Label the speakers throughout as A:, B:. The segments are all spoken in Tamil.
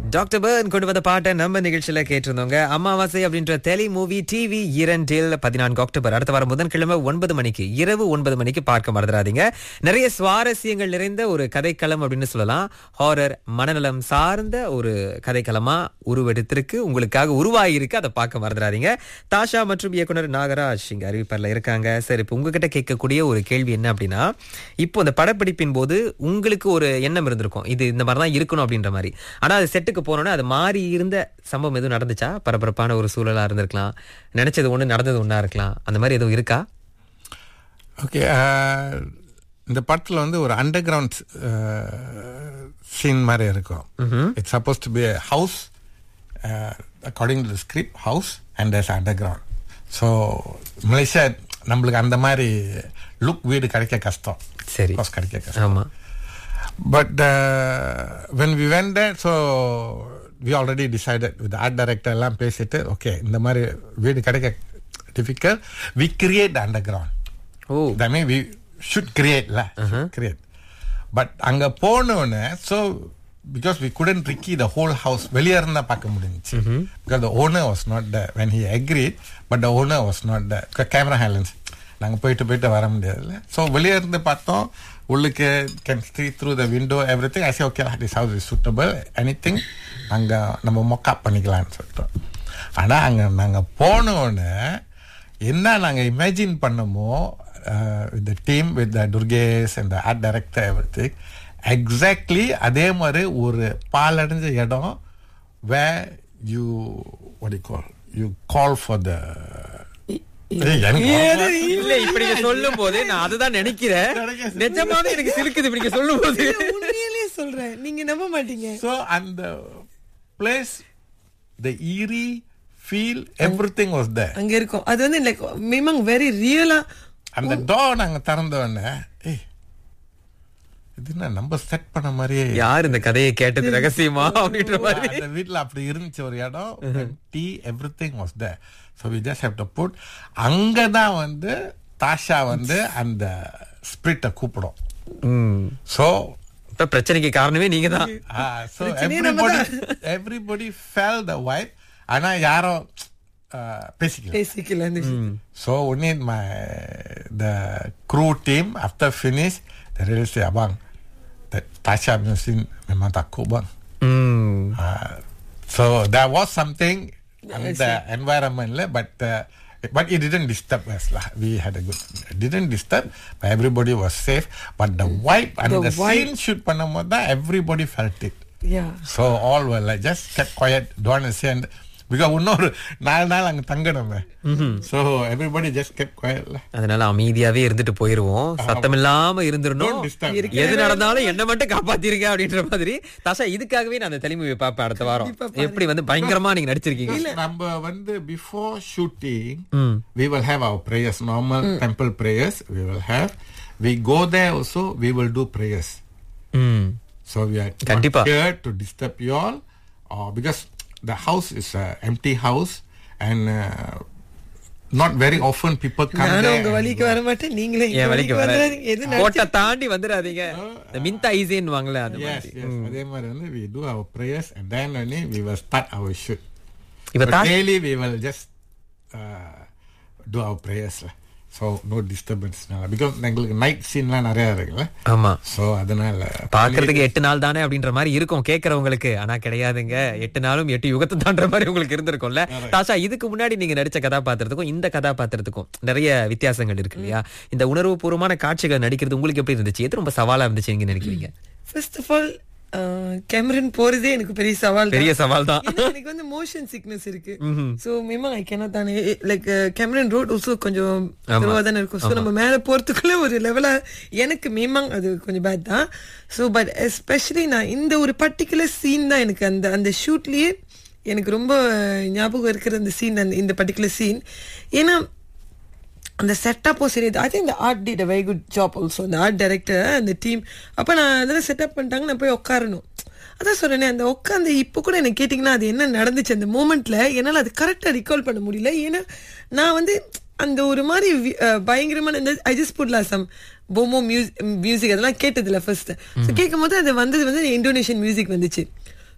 A: டாக்டர் பர்ன் கொண்டு வந்த பாட்டை நம்ம நிகழ்ச்சியில கேட்டிருந்தோங்க. அமாவாசை அப்படின்ற டெலி மூவி டிவி 2 14 அக்டோபர் அடுத்த வாரம் புதன்கிழமை 9 மணிக்கு இரவு 9 மணிக்கு பார்க்க மறந்துடாதீங்க. நிறைய சுவாரஸ்யங்கள் நிறைந்த ஒரு கதைக்களம் அப்படின்னு சொல்லலாம். ஹாரர் மனநலம் சார்ந்த ஒரு கதைக்களமா உருவெடுத்திருக்கு, உங்களுக்காக உருவாகியிருக்கு. அதை பார்க்க மறந்துடாதீங்க. தாஷா மற்றும் இயக்குனர் நாகராஜ் இங்க அறிவிப்பர்ல இருக்காங்க. சரி, இப்போ உங்ககிட்ட கேட்கக்கூடிய ஒரு கேள்வி என்ன அப்படின்னா, இப்போ இந்த படப்பிடிப்பின் போது உங்களுக்கு ஒரு எண்ணம் இருந்திருக்கும், இது இந்த மாதிரி தான் இருக்கணும் அப்படின்ற மாதிரி. ஆனா அது செட்டுக்கு போனோன்னா அது மாறி இருந்த சம்பவம் எதுவும் நடந்துச்சா? பரபரப்பான ஒரு சூழலா இருந்திருக்கலாம், நினைச்சது ஒண்ணு நடந்தது ஒண்ணா இருக்கலாம், அந்த மாதிரி எதுவும் இருக்கா?
B: ஓகே, இந்த படத்தில் வந்து ஒரு அண்டர் கிரவுண்ட் சீன் மாதிரி இருக்கும். It's suppose to be house, according to the script house and there's under ground. So Malaysia நம்மளுக்கு அந்த மாதிரி லுக் வீடு கிடைக்க கஷ்டம்.
A: சரி,
B: கிடைக்க கஷ்டம்.
A: ஆமாம்.
B: But when we went there, so we already decided with the art director எல்லாம் பேசிட்டு, okay, இந்த மாதிரி வீடு கிடைக்க difficult, we create the underground.
A: Oh,
B: that means we should create la, create. But அங்க போனோனே, so because we couldn't recce the whole house, வெளியே இருந்தா பார்க்க முடிஞ்சிச்சு. Because the owner was not there when he agreed, but the owner was not there. Camera highlands, நாங்க போயிட்டு வர முடியாதுல்ல. ஸோ வெளியே இருந்து பார்த்தோம், உள்ளுக்கு can see through the window everything. I say okay, this house is suitable, anything அங்கே நம்ம மொக்கப் பண்ணிக்கலாம்னு சொல்லிட்டோம். ஆனால் அங்கே நாங்கள் போனோன்னு என்ன நாங்கள் இமேஜின் பண்ணமோ with the team, with the Durgesh and the art director, everything exactly அதே மாதிரி ஒரு பாலடைஞ்ச இடம் where you what do you call, you call for the
A: இல்ல, இப்படி சொல்லும் போது நான் அதுதான் நினைக்கிறேன். நிஜமாவே எனக்கு சிரிக்குது இப்படி சொல்லும் போது.
C: உண்மையிலேயே சொல்றேன், நீங்க நம்ப மாட்டீங்க.
B: So and the place, the eerie feel, everything was there.
C: அங்க இருக்கும். அது வந்து லைக் மிமங் வெரி ரியலா.
B: அந்த டோர் நாங்க திறந்த உடனே, இது என்ன நம்ம செட் பண்ண மாதிரியே,
A: யார் இந்த கதையை கேட்டது ரகசியமா அப்படின்ற மாதிரி.
B: அந்த வீட்டுல அப்படி இருந்துச்சு ஒரு இடம். Tea everything was there. So we just have to put. அங்கதான் வந்து தாஷா வந்து அந்த ஸ்பிரிட்டை கூப்பிடும். So
A: இப்ப பிரச்சனைக்கு காரணமே நீங்க தான்.
B: So everybody felt the vibe. ஆனா யாரும் பேசிக்கல. So only the crew team after finish, they really say, abang, that Tasha music memang takut bang. So there was something in the environment, but it didn't disturb us lah. We had a good, it didn't disturb, but everybody was safe. But the vibe and the scene shoot pannamoda, everybody felt it.
C: Yeah.
B: So all were like just kept quiet, don't understand. Because இன்னொரு 4 நாள் அங்க தங்கணுமே. So everybody just kept quiet.
A: அதனால அமைதியாவே இருந்துட்டு போயிருவோம், சத்தம் இல்லாம இருந்துடணும், எது நடந்தாலும் என்ன மட்டும் காப்பாத்திருக்க அப்படின்ற மாதிரி. தாஷா, இதுக்காகவே நான் அந்த தெளிவு பாப்பேன் அடுத்த வாரம். எப்படி வந்து பயங்கரமா நீங்க நடிச்சிருக்கீங்க.
B: நம்ம வந்து before shooting we will have our prayers, normal temple prayers we will have. We go there also, we will do prayers. So we are not here to disturb you all, because the house is an empty house and not very often people come there.
C: நான் உங்க வலிக்கு வர மாட்டேன், நீங்களே
A: என் வலிக்கு வராதீங்க, எது கோட்டை தாண்டி வந்துடாதீங்க. இந்த மின்தா ஈஸின்னு வாங்கல அது மாதிரி.
B: அதே மாதிரி வந்து we do our prayers and then only we will start our shoot.
A: But
B: daily we will just do our prayers. So no disturbance because எங்களுக்கு நைட் சீன்லாம் நிறைய இருக்குல்ல.
A: ஆமா.
B: சோ அதனால
A: பாக்குறதுக்கு 8 நாள் தானே அப்படின்ற மாதிரி இருக்கும் கேக்குறவங்களுக்கு. ஆனா கிடையாதுங்க, 8 நாளும் 8 யுகத்தை தாண்டற மாதிரி உங்களுக்கு இருந்திருக்கும்ல. தாஷா, இதுக்கு முன்னாடி நீங்க நடிச்ச கதாபாத்திரத்துக்கும் இந்த கதாபாத்திரத்துக்கும் நிறைய வித்தியாசங்கள் இருக்கு இல்லையா? இந்த உணர்வுபூர்வமான காட்சிகள் நடிக்கிறது உங்களுக்கு எப்படி இருந்துச்சு? எது ரொம்ப சவாலா இருந்துச்சு நீங்க நினைக்கிறீங்க?
C: ஃபர்ஸ்ட் ஆஃப் ஆல் கேமரன் போறதே எனக்கு பெரிய சவால் தான். எனக்கு வந்து மோஷன் சிக்னஸ் இருக்கு. சோ மிமங் ஐ கேனாட் தானே லைக் கேமரன் ரோட் ஆல்சோ கொஞ்சம் தெருவா தானே இருக்கும். சோ நம்ம மேல போறதுக்குள்ள ஒரு லெவலா எனக்கு மிமங் அது கொஞ்சம் பேட் தான். சோ பட் எஸ்பெஷலி நான் இந்த ஒரு பர்டிகுலர் சீன் தான் எனக்கு அந்த ஷூட்லயே எனக்கு ரொம்ப ஞாபகம் இருக்கிற அந்த சீன், இந்த பர்டிகுலர் சீன். ஏன்னா அந்த செட்டப்பும் சரி, I think the art did a very good job also, அந்த ஆர்ட் டைரக்டர் அந்த டீம். அப்போ நான் அதெல்லாம் செட்டப் பண்ணிட்டாங்க, நான் போய் உட்காரணும். அதான் சொல்றேனே, அந்த உட்காந்து இப்போ கூட எனக்கு கேட்டிங்கன்னா அது என்ன நடந்துச்சு அந்த மூமெண்ட்ல என்னால் அது கரெக்டாக ரிகால் பண்ண முடியல. ஏன்னா நான் வந்து அந்த ஒரு மாதிரி பயங்கரமான இந்த I just put some போமோ music அதெல்லாம் கேட்டதில்ல ஃபர்ஸ்ட். ஸோ கேட்கும் போது அது வந்தது வந்து இந்தோனேஷியன் மியூசிக் வந்துச்சு.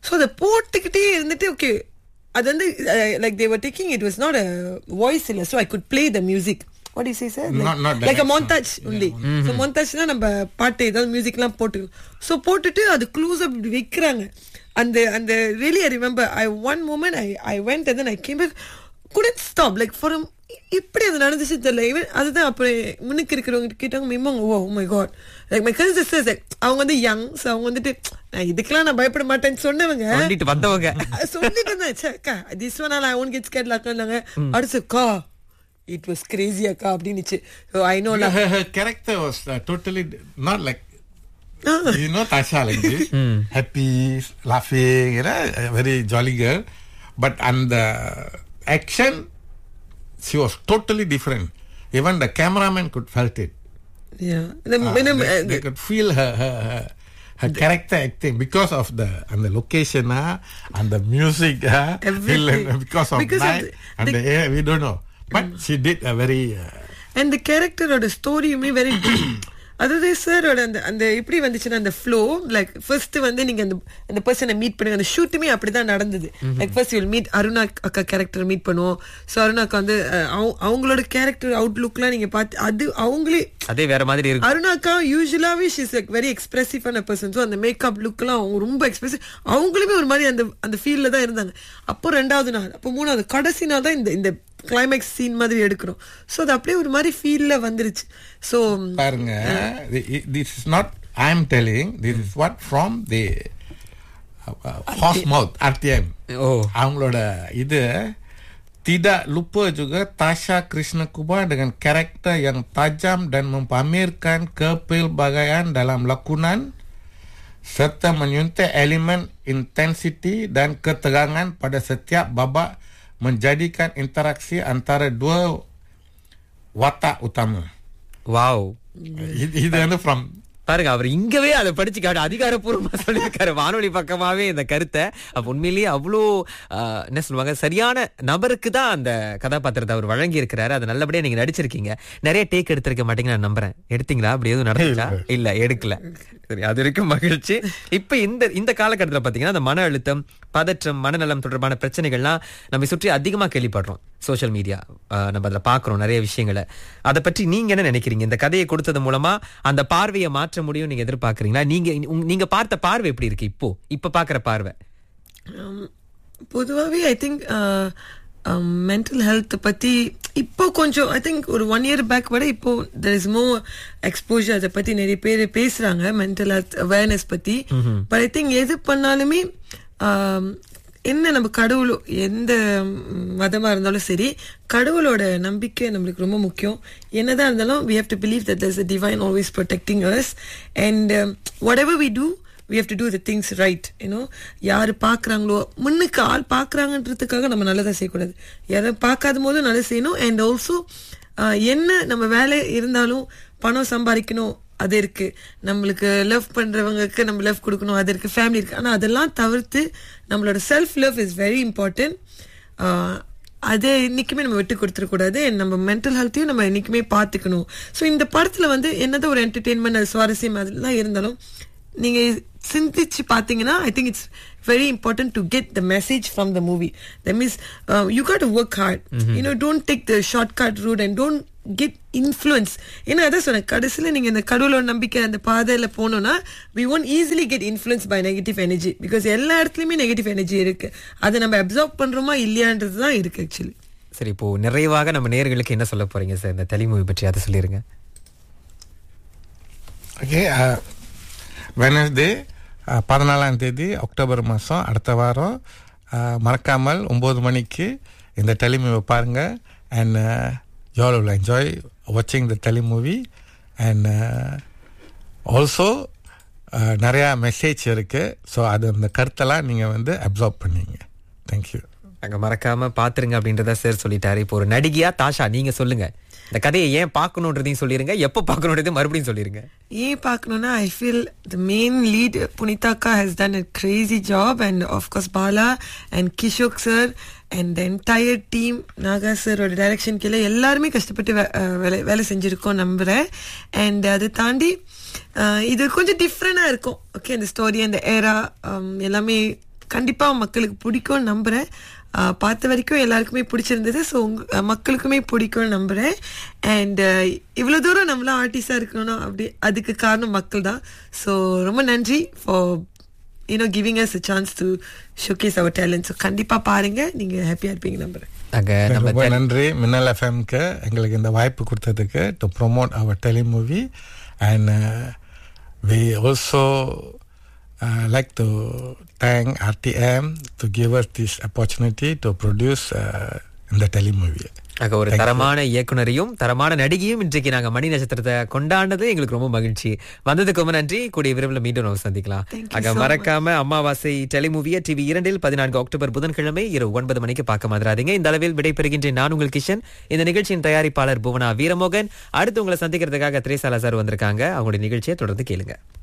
C: ஸோ அதை போட்டுக்கிட்டே இருந்துட்டு ஓகே அது வந்து like they were taking it was not a voice இல்ல, so I could play the music. What do you say, sir? Like a montage only. So montage na நம்ம பாட்டு ஏதாவது மியூசிக்லாம் போட்டு so போட்டுட்டு அது க்ளூஸ் அப் வைக்கறாங்க. அந்த really I remember one moment I went and then I came back, couldn't stop like for இப்படி அது நடந்துச்சு தெரியல. அதுதான் அப்புறம் முன்னுக்கு இருக்கிறவங்க கேட்டாங்க மிம்மாங்க, oh my god, like my cousin says like அவங்க வந்து யங், so அவங்க வந்துட்டு இதுக்கெல்லாம் நான் பயப்பட மாட்டேன்னு சொன்னவங்க
A: சொல்லிட்டு வந்தவங்க
C: சொல்லிட்டு இருந்தா this one I won't get scared லாக்கனாங்க. அடுத்து it was crazy akka அப்படினுச்சு. So I know
B: her character was totally not like you know Tasha like this happy laughing, you know, a very jolly girl, but on the action she was totally different. Even the cameraman could felt it.
C: Yeah,
B: they could feel her character acting because of the location and the music because of night and the air, we don't know, but she did a very
C: and the character or the story me very அதாவது சாரோட அந்த எப்படி வந்துச்சுன்னா அந்த ஃப்ளோ லைக் ஃபர்ஸ்ட் வந்து நீங்க அந்த பர்சனை மீட் பண்ணுங்க. அந்த ஷூட்டுமே அப்படிதான் நடந்தது. Like first you'll meet Aruna அக்கா கேரக்டர் மீட் பண்ணுவோம். ஸோ அருணா அக்கா வந்து அவங்களோட கேரக்டர் அவுட்லுக்லாம் நீங்க பார்த்து அது அவங்களே
A: அதே வேற மாதிரி இருக்கு.
C: அருணா அக்கா யூஸ்வலாவே she's like very எக்ஸ்பிரசிவான person. So அந்த மேக்கப் லுக்லாம் அவங்க ரொம்ப எக்ஸ்பிரசிவ். அவங்களுமே ஒரு மாதிரி அந்த ஃபீல்ல தான் இருந்தாங்க. அப்போ 2வது நாள், அப்போ 3வது கடைசி நாள் தான் இந்த கிளைமேக்ஸ் சீன் மாதிரி எடுக்கிறோம். ஸோ அது அப்படியே ஒரு மாதிரி ஃபீல்ல வந்துருச்சு. ஸோ
B: பாருங்க, this is not I am telling, this is what from the horse mouth RTM. அவங்களோட இது tidak lupa juga Tasha Krishna Kumar dengan karakter yang tajam dan mempamerkan kepelbagaian dalam lakonan serta menyuntik elemen intensity dan ketegangan pada setiap babak, menjadikan interaksi antara dua watak utama.
A: Wow.
B: இது வந்து from
A: பாருங்க, அவர் இங்கவே அதை படிச்சு அதிகாரப்பூர்வமா சொல்லியிருக்காரு வானொலி பக்கமாவே இந்த கருத்தை. அப்ப உண்மையிலேயே அவ்வளோ என்ன சொல்லுவாங்க, சரியான நபருக்கு தான் அந்த கதாபாத்திரத்தை அவர் வழங்கி இருக்கிறாரு. அது நல்லபடியா நீங்க நடிச்சிருக்கீங்க. நிறைய டேக் எடுத்திருக்க மாட்டீங்க நான் நம்புறேன். எடுத்தீங்களா? அப்படி எதுவும் நடந்துச்சா? இல்ல, எடுக்கல. சரி, அது வரைக்கும் மகிழ்ச்சி. இப்ப இந்த காலகட்டத்தில் பாத்தீங்கன்னா அந்த மன அழுத்தம், பதற்றம், மனநலம் தொடர்பான பிரச்சனைகள்லாம் நம்ம சுற்றி அதிகமா கேள்விப்படுறோம். சோஷியல் மீடியா நம்ம அதுல பாக்குறோம் நிறைய விஷயங்களை. அதை பற்றி நீங்க என்ன நினைக்கிறீங்க? இந்த கதையை கொடுத்தது மூலமா அந்த பார்வையை மாற்ற முடியும் நீங்க எதிர்பார்க்கறீங்களா? நீங்க பார்த்த பார்வை எப்படி இருக்கு இப்ப பாக்குற பார்வை?
C: பொதுவாகவே ஐ திங்க் மென்டல் ஹெல்த் பத்தி இப்போ கொஞ்சம் ஐ திங்க் ஒரு 1 year பேக் விட இப்போ there is more exposure. அதை பத்தி நிறைய பேர் பேசுறாங்க, மென்டல் ஹெல்த் அவேர்னஸ் பத்தி. பட் ஐ திங்க் எது பண்ணாலுமே என்ன நம்ம கடவுளோ எந்த மதமா இருந்தாலும் சரி, கடவுளோட நம்பிக்கை நம்மளுக்கு ரொம்ப முக்கியம். என்னதான் இருந்தாலும் we have to believe that there's a divine always protecting us and whatever we do we have to do the things right, you know. யாரு பாக்குறாங்களோ, முன்னுக்கு ஆள் பாக்குறாங்கன்றதுக்காக நம்ம நல்லதா செய்யக்கூடாது. யாரை பார்க்காத போது நல்லது செய்யணும். அண்ட் ஆல்சோ என்ன நம்ம வேலை இருந்தாலும் பணம் சம்பாதிக்கணும், அது இருக்கு. நம்மளுக்கு லவ் பண்றவங்களுக்கு நம்ம லவ் கொடுக்கணும், அது இருக்கு. ஃபேமிலி இருக்கு. ஆனா அதெல்லாம் தவிர்த்து நம்மளோட self love is very important. அதை இன்னைக்குமே நம்ம விட்டு கொடுத்துடக்கூடாது. நம்ம மென்டல் ஹெல்த்தையும் நம்ம இன்னைக்குமே பார்த்துக்கணும். ஸோ இந்த படத்துல வந்து என்னதான் ஒரு என்டர்டெயின்மெண்ட் சுவாரஸ்யம் அதெல்லாம் இருந்தாலும் நீங்க சிந்திச்சு பாத்தீங்கன்னா I think it's very important to get the message from the movie. That means you got to work hard. You know, don't take the shortcut route and don't get influence. ஏன்னா அதான் சொன்ன, கடைசியில் நீங்க இந்த கடவுளோட நம்பிக்கை அந்த பாதையில போனோம்னா we won't easily get influenced by negative energy because எல்லா இடத்துலயுமே நெகட்டிவ் எனர்ஜி இருக்கு. அதை நம்ம அப்சார்ப் பண்றோமா இல்லையான்றது தான் இருக்கு ஆக்சுவலி.
A: சரி, இப்போ நிறைவாக நம்ம நேயர்களுக்கு என்ன சொல்ல போறீங்க சார் இந்த தெளி மூவி பற்றி? அதை சொல்லிருங்க.
B: ஓகே, வெனஸ்டே 14ஆம் தேதி அக்டோபர் மாதம் அடுத்த வாரம் மறக்காமல் 9 மணிக்கு இந்த டெலி மூவி பாருங்க. And you all will enjoy watching the tele movie and also நிறையா மெசேஜ் இருக்கு. ஸோ அது அந்த கருத்தெல்லாம் நீங்கள் வந்து அப்சார்ப் பண்ணீங்க. தேங்க்யூ.
A: அங்கே மறக்காம பாத்துருங்க அப்படின்றத சார் சொல்லிட்டாரு. இப்போ ஒரு நடிகையா தாஷா நீங்க சொல்லுங்க, இந்த கதையை ஏன் பார்க்கணுன்றதையும் சொல்லிருங்க, எப்போ பார்க்கணுன்றதையும் மறுபடியும் சொல்லிருங்க.
C: ஏன் பார்க்கணும்னா I feel the main lead Punitha அக்கா has done a crazy job and of course Bala and Kishok sir and the entire team, Naga சாரோட டைரக்ஷன் கீழே எல்லாருமே கஷ்டப்பட்டு வேலை செஞ்சிருக்கோம் நம்புறேன். அண்ட் அதை தாண்டி இது கொஞ்சம் டிஃப்ரெண்டா இருக்கும். ஓகே, அந்த ஸ்டோரி அந்த ஏரா எல்லாமே கண்டிப்பா மக்களுக்கு பிடிக்கும்னு நம்புறேன். பார்த்த வரைக்கும் எல்லாருக்குமே பிடிச்சிருந்தது. ஸோ மக்களுக்குமே பிடிக்கும்னு நம்புறேன். அண்ட் இவ்வளவு தூரம் நம்மளாம் ஆர்டிஸ்டா இருக்கணும் அப்படி அதுக்கு காரணம் மக்கள் தான். ஸோ ரொம்ப நன்றி for giving us a chance to showcase our talent. So கண்டிப்பா பாருங்க, நீங்க ஹாப்பியா இருப்பீங்க நம்புறேன்.
B: ரொம்ப நன்றி மின்னல் எஃப்எம்க்கு எங்களுக்கு இந்த வாய்ப்பு கொடுத்ததுக்கு to promote our telemovie. And we also like to thank RTM to give us this opportunity to produce இந்த டெலிமூவி.
A: ஒரு தரமான இயக்குனரையும் தரமான நடிகையும் இன்றைக்கு நாங்க மணி நட்சத்திரத்தை கொண்டாடுனது எங்களுக்கு ரொம்ப மகிழ்ச்சி. வந்ததுக்கு ரொம்ப நன்றி. கூடிய விரைவில் மீண்டும் நம்ம சந்திக்கலாம். மறக்காம அமாவாசை டெலிமூவியை TV 2 14 அக்டோபர் புதன்கிழமை இரவு 9 மணிக்கு பார்க்க மறந்துடாதீங்க. இந்த அளவில் விடைபெறுகின்றேன் நான் உங்கள் கிஷன். இந்த நிகழ்ச்சியின் தயாரிப்பாளர் புவனா வீரமோகன். அடுத்து உங்களை சந்திக்கிறதுக்காக திரேசா சார் வந்திருக்காங்க. அவங்களுடைய நிகழ்ச்சியை தொடர்ந்து கேளுங்க.